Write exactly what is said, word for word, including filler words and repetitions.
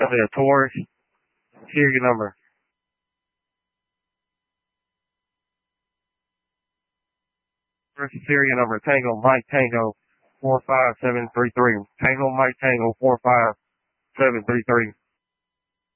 Yeah, Taurus. Serial number. Taurus serial number. Tango Mike Tango four five seven three three. Tango Mike Tango four five seven three three.